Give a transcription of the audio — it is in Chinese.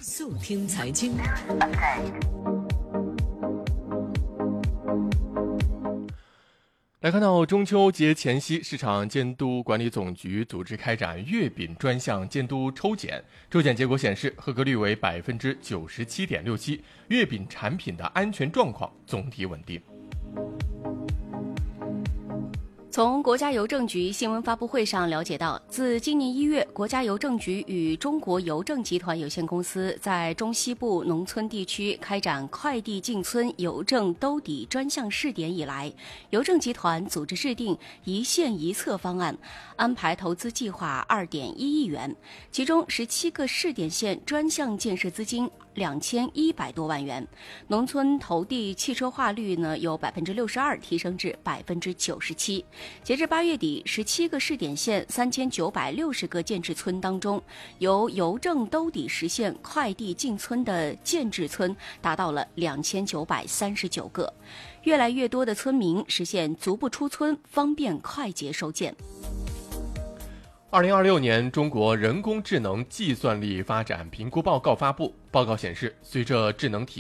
速听财经。 来看到中秋节前夕，市场监督管理总局组织开展月饼专项监督抽检，抽检结果显示，合格率为97.67%，月饼产品的安全状况总体稳定。 从国家邮政局新闻发布会上了解到，自今年1月，国家邮政局与中国邮政集团有限公司在中西部农村地区开展快递进村邮政兜底专项试点以来，邮政集团组织制定一县一策方案，安排投资计划2.1亿元，其中17个试点县专项建设资金2100多万元，农村投递汽车化率由62%提升至97%。截至8月底，17个试点县3960个建制村当中，由邮政兜底实现快递进村的建制村达到了2939个，越来越多的村民实现足不出村，方便快捷收件。 2026年中国人工智能计算力发展评估报告发布，报告显示，随着智能体